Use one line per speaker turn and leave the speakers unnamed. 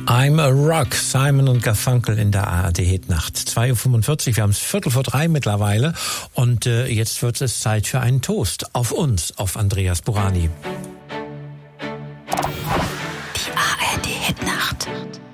I'm a Rock, Simon und Garfunkel in der ARD-Hitnacht. 2.45 Uhr, wir haben es 2:45 mittlerweile und jetzt wird es Zeit für einen Toast auf uns, auf Andreas Burani.
Die ARD-Hitnacht.